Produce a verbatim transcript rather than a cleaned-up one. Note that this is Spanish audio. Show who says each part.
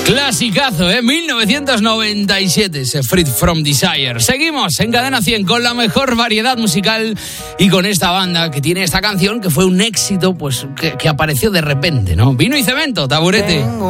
Speaker 1: Clasicazo, ¿eh? mil novecientos noventa y siete, ese Freed from Desire. Seguimos en Cadena cien con la mejor variedad musical y con esta banda que tiene esta canción que fue un éxito, pues que, que apareció de repente, ¿no? Vino y Cemento, Taburete.